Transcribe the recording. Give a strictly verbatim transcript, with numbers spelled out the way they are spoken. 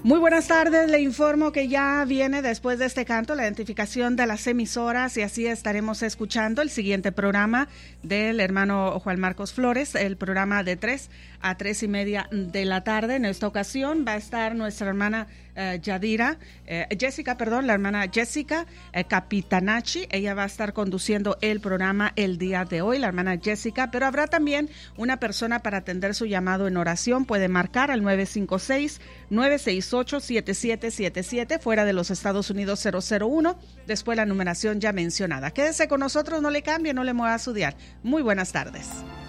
Muy buenas tardes, le informo que ya viene después de este canto la identificación de las emisoras y así estaremos escuchando el siguiente programa del hermano Juan Marcos Flores, el programa de tres a tres y media de la tarde. En esta ocasión va a estar nuestra hermana uh, Yadira, eh, Jessica, perdón, la hermana Jessica eh, Capitanachi, ella va a estar conduciendo el programa el día de hoy, la hermana Jessica, pero habrá también una persona para atender su llamado en oración, puede marcar al nueve cinco seis, nueve seis ocho, siete siete siete siete, fuera de los Estados Unidos cero cero uno, después la numeración ya mencionada. Quédese con nosotros, no le cambie, no le mueva a su dial. Muy buenas tardes.